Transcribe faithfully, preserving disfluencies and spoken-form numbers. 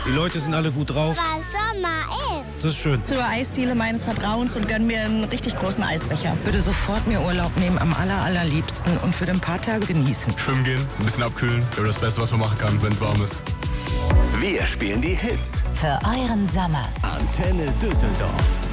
Die Leute sind alle gut drauf. Weil Sommer ist. Das ist schön. Zur Eisdiele meines Vertrauens und gönn mir einen richtig großen Eisbecher. Würde sofort mir Urlaub nehmen, am aller, allerliebsten und für ein paar Tage genießen. Schwimmen gehen, ein bisschen abkühlen. Wäre das Beste, was man machen kann, wenn es warm ist. Wir spielen die Hits. Für euren Sommer. Antenne Düsseldorf.